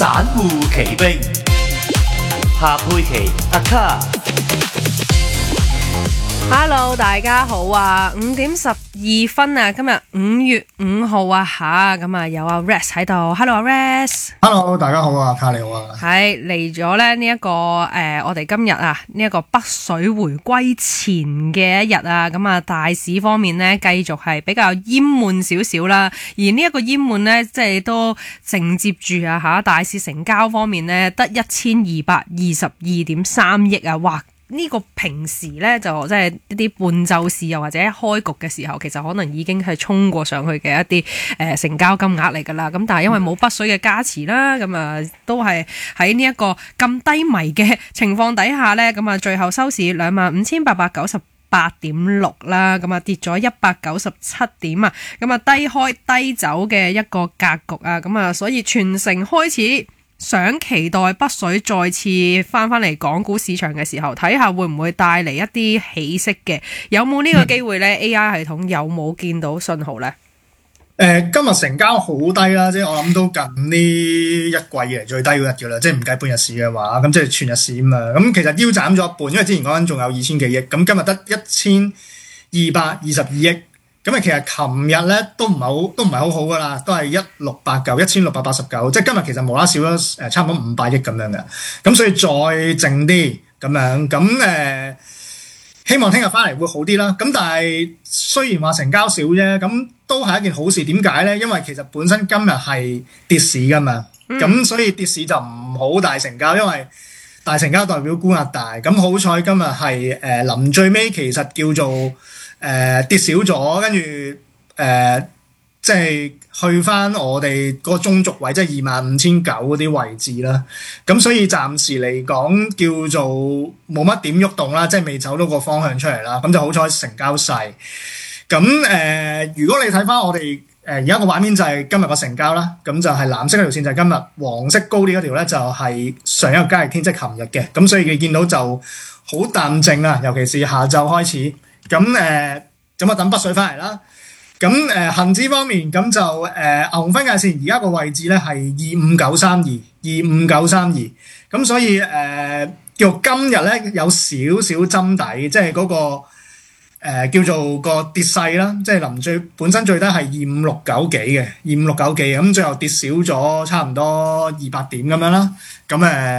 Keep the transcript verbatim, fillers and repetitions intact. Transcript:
散戶奇兵，夏佩琪阿卡。 Hello， 大家好啊！五點十二分啊，今日五月五號啊吓，咁啊有阿 Rex 喺度。Hello， 阿 Rex。Hello， 大家好啊，卡你好啊。 係嚟咗咧呢一個誒、呃，我哋今日啊呢一、這個北水回歸前嘅一日啊，咁啊大市方面呢，繼續係比較淹悶少少啦。而呢一個淹悶呢，即係都承接住啊吓，大市成交方面呢，得一千二百二十二點三億啊，哇！呢個平時咧就即係一啲半晝市又或者開局嘅時候，其實可能已經係衝過上去嘅一啲誒、呃、成交金額嚟㗎啦。咁但係因為冇北水嘅加持啦，咁啊都係喺呢一個咁低迷嘅情況底下咧，咁啊最後收市兩萬五千八百九十八點六啦，咁啊跌咗一百九十七點啊，咁啊低開低走嘅一個格局啊，咁啊所以全城開始想期待北水再次翻返嚟港股市場嘅時候，睇下會唔會帶嚟一啲起色嘅？有冇呢個機會呢？嗯、A I 系統有冇見到信號呢？誒、 呃，今日成交好低啦，即係我諗都近呢一季以嚟最低嗰日嘅啦，即係唔計半日市嘅話，咁即係全日市啊嘛。咁其實腰斬咗一半，因為之前嗰陣仲有二千幾億，咁今日得一千二百二十二億。咁啊，其實琴日咧都唔係好，都唔係好好噶啦，都係一六八九，一千六百八十九，即係今日其實無啦少咗誒，差唔多五百億咁樣嘅，咁所以再靜啲咁樣，咁誒、呃，希望聽日翻嚟會好啲啦。咁但係雖然話成交少啫，咁都係一件好事。點解咧？因為其實本身今日係跌市噶嘛，咁、嗯、所以跌市就唔好大成交，因為大成交代表沽壓大。咁好彩今日係誒臨最尾，其實叫做。誒、呃、跌少咗，跟住誒即係去翻我哋個中軸位，即係二萬五千九嗰啲位置啦。咁所以暫時嚟講叫做冇乜點喐動啦，即係未走到個方向出嚟啦。咁就好彩成交細。咁誒、呃，如果你睇翻我哋誒而家個畫面就係今日個成交啦。咁就係藍色嗰條線就係今日，黃色高啲嗰條咧就係上一個交易天，即係琴日嘅。咁所以你見到就好淡靜啊，尤其是下晝開始。咁誒，咁啊等北水翻嚟啦。咁誒，恆指方面，咁就誒、呃、牛熊分界線而家個位置咧係二五九三二，二五九三二。咁所以誒、呃，叫今日咧有少少針底，即係嗰個誒、呃、叫做個跌勢啦。即係臨最本身最低係二五六九幾嘅，二五六九幾，咁最後跌少咗差唔多二百點咁樣啦。咁誒。